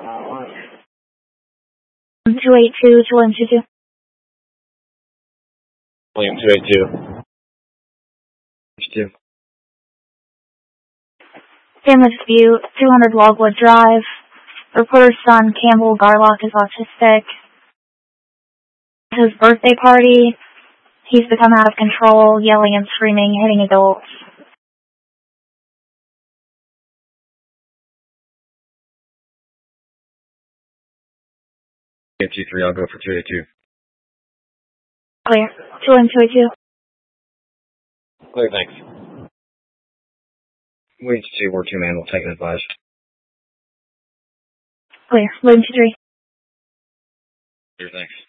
282 to William 22. William 282. 2. Family dispute, 200 Logwood Drive. Reporter's son, Campbell Garlock, is autistic. His birthday party, he's become out of control, yelling and screaming, hitting adults. Get 2-3, I'll go for 282. Clear. 282. Clear, thanks. William 2, we're 2-man, we'll take an advice. Clear. William 23. Clear, thanks.